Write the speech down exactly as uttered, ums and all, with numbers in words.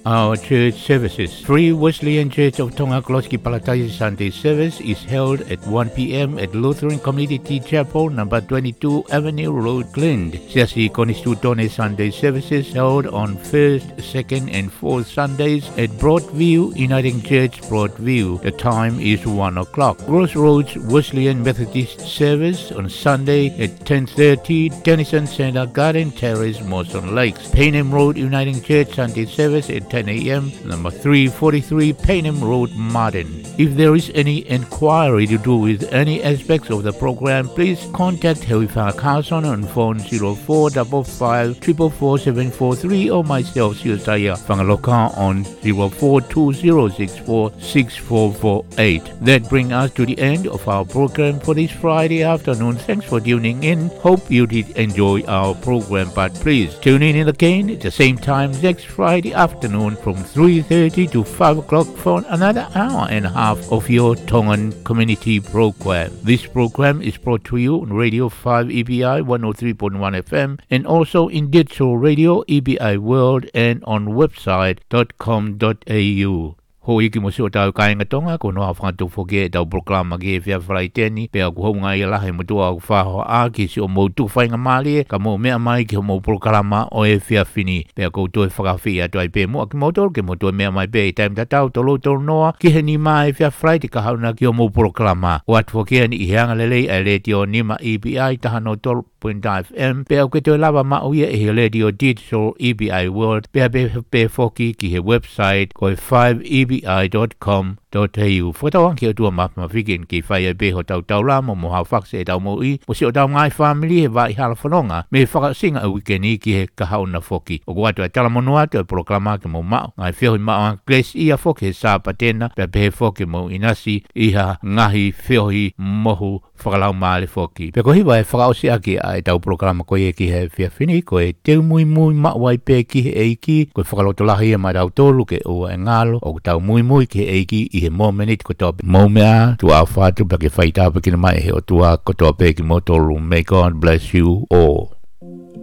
our church services. Free Wesleyan Church of Tonga Gloucester Palataya Sunday service is held at one p.m. at Lutheran Community Chapel, number twenty-two Avenue Road, Glend. Siasi Konistutone Sunday services held on first, second and fourth Sundays at Broadview Uniting Church, Broadview. The time is one o'clock. Crossroads Wesleyan Methodist service on Sunday at ten thirty, Tennyson Center, Garden Terrace, Mawson Lakes. Payneham Road Uniting Church Sunday service at ten a.m. number three forty-three Payneham Road, Martin. If there is any enquiry to do with any aspects of the program, please contact Hewifar Carlson on phone zero four five five, four four seven four three or myself, Siosaya Whangaloka, on zero four two zero six four six four four eight. That brings us to the end of our program for this Friday afternoon. Thanks for tuning in. Hope you did enjoy our program, but please tune in again at the same time next Friday afternoon from three thirty to five o'clock for another hour and a half of your Tongan community program. This program is brought to you on Radio five E B I one oh three point one F M and also in digital radio E B I World and on website dot com dot a u. Ho iki mo sio tau kainga tonga ko noa whangatu whoke tau proklama ge whia whai tēni pēa ku hau ngai lahe mo tua ku whaho a ki si o mou tu whainga mālie ka mou mea mai ki o mou proklama o e whia whini pēa kou tue whakawhi a tuai pē mua ki mou tol ke mou tue mea mai pē i taim tatau tolo tolo noa ki he ni mai whia whai te ka hauna ki o mou proklama o atu whoke ani i heanga lelei a le ti o nima E B I tahano tol point five F M pēa ke tue lava ma uia e he radio digital E B I World pēa pē pē whoki ki he website ko five E B I dot com dot a u. Whakatawang ki o tua mapma whikin ki whai e beho tau tau la mo moha whakse e tau mo i mo si o tau ngai family he vai hala whanonga me whakasinga a wikeni ki he kahauna whoki. O kuatu e tala monua te o proklama ki mo mao ngai whiohi mao ang kles ia whoki he sā patena pia pehe whoki mo inasi iha ngahi whiohi mohu whakalau maale whoki. Pia ko hiwa e whakaosi aki a e tau proklama ko e ki he whia whini ko e teu mui mui ma wai pe ki he eiki ko e whakaloto lahi e mai tau tolu ke ua e ngalo o tau mui mui ki he eiki i he moment ko tō mo mea tu a whātu pa ke whaita pa kina mai he o tua ko tō pe ki mo tolu. May God bless you all.